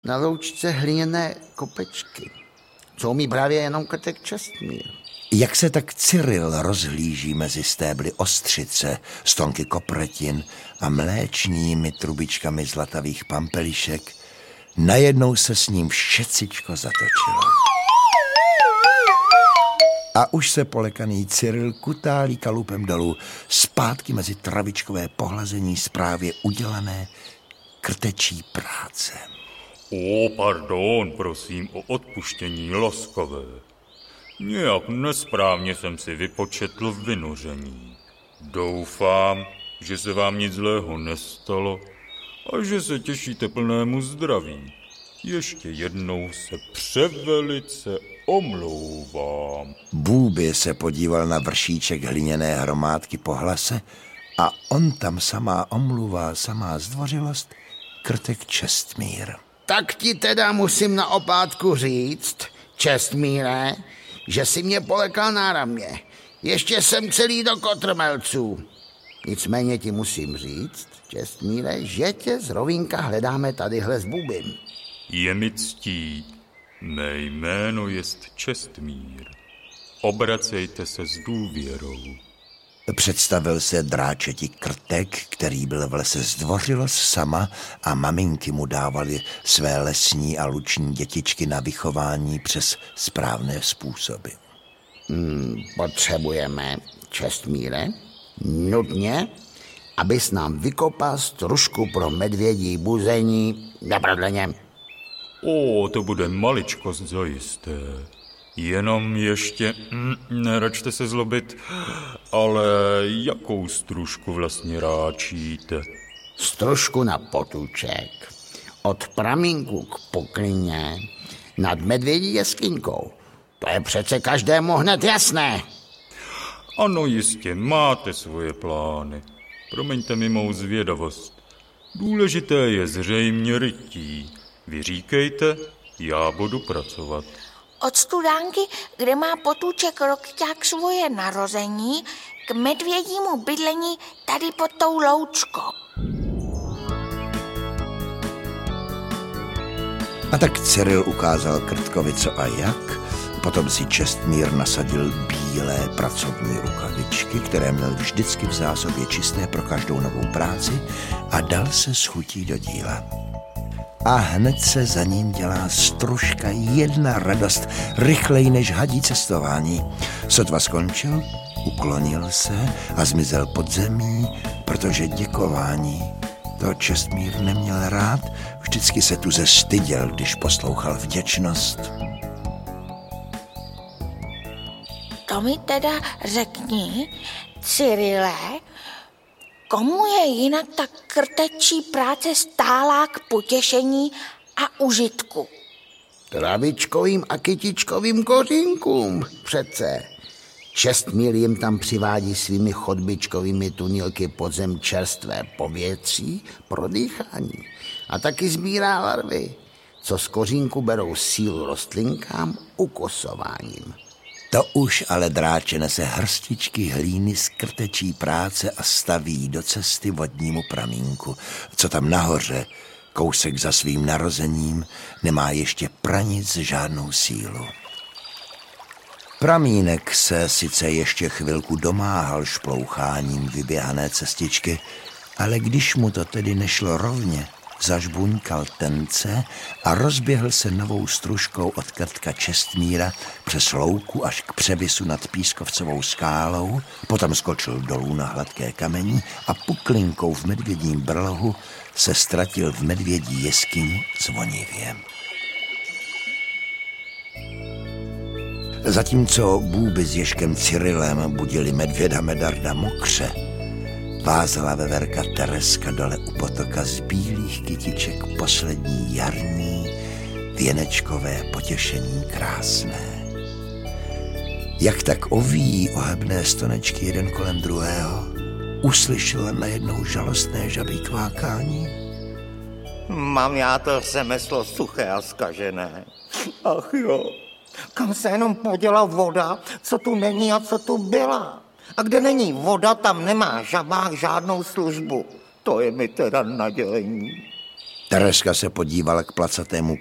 Na loučce hliněné kopečky. Co umí právě jenom krtek Čestmír. Jak se tak Cyril rozhlíží mezi stébly ostřice, stonky kopretin a mléčnými trubičkami zlatavých pampelišek, najednou se s ním všecičko zatočilo. A už se polekaný Cyril kutálí kalupem dolů zpátky mezi travičkové pohlazení správě udělané krtečí práce. Pardon, prosím o odpuštění, laskavé. Nějak nesprávně jsem si vypočetl vynoření. Doufám, že se vám nic zlého nestalo a že se těšíte plnému zdraví. Ještě jednou se převelice omlouvám. Bůbě se podíval na vršíček hliněné hromádky po hlase a on tam samá omluva, samá zdvořilost, krtek Čestmír. Tak ti teda musím na opátku říct, Čestmíre, že si mě polekal náramně. Ještě jsem celý do kotrmelců. Nicméně ti musím říct, Čestmíre, že tě z rovínka hledáme tadyhle s Bůbym. Je mi ctí. Mé jméno jest Čestmír. Obracejte se s důvěrou. Představil se dráčeti krtek, který byl v lese zdvořilost sama a maminky mu dávali své lesní a luční dětičky na vychování přes správné způsoby. Potřebujeme, Čestmíre, nutně, abys nám vykopal stružku pro medvědí buzení neprodleně. To bude maličkost zajisté. Jenom ještě, neračte se zlobit, ale jakou stružku vlastně ráčíte? Stružku na potůček, od pramínku k poklině, nad medvědí jeskyňkou. To je přece každému hned jasné. Ano, jistě, máte svoje plány. Promiňte mi mou zvědavost. Důležité je zřejmě rytí. Vy říkejte, já budu pracovat. Od studánky, kde má potůček Rokťák svoje narození, k medvědímu bydlení tady pod tou loučkou. A tak Cyril ukázal krtkovi co a jak, potom si Čestmír nasadil bílé pracovní rukavičky, které měl vždycky v zásobě čisté pro každou novou práci a dal se s chutí do díla. A hned se za ním dělá stružka, jedna radost, rychleji než hadí cestování. Sotva skončil, uklonil se a zmizel pod zemí, protože děkování to Čestmír neměl rád, vždycky se tu zestyděl, když poslouchal vděčnost. To mi teda řekni, Cyrile, komu je jinak ta krtečí práce stálá k potěšení a užitku? Travičkovým a kytičkovým kořínkům přece. Čestmír jim tam přivádí svými chodbičkovými tunilky pod zem čerstvé povětří pro dýchání. A taky sbírá larvy, co z kořínku berou sílu rostlinkám ukosováním. To už ale dráče nese hrstičky hlíny z krtečí práce a staví do cesty vodnímu pramínku, co tam nahoře, kousek za svým narozením, nemá ještě pranic žádnou sílu. Pramínek se sice ještě chvilku domáhal šploucháním vyběhané cestičky, ale když mu to tedy nešlo rovně, zažbuňkal tence a rozběhl se novou stružkou od krtka Čestmíra přes louku až k převisu nad Pískovcovou skálou, potom skočil dolů na hladké kamení a puklinkou v medvědím brlohu se ztratil v medvědí jeskyni zvonivě. Zatímco Bůby s Ježkem Cyrilem budili medvěda Medarda mokře, vázala veverka Tereska dole u potoka z bílých kytiček poslední jarní věnečkové potěšení krásné. Jak tak ovíjí ohebné stonečky jeden kolem druhého, uslyšela najednou žalostné žabí kvákání. Mám já to řemeslo suché a zkažené. Ach jo, kam se jenom poděla voda, co tu není a co tu byla. A kde není voda, tam nemá žabák žádnou službu. To je mi teda nadělení. Tereska se podívala k placatému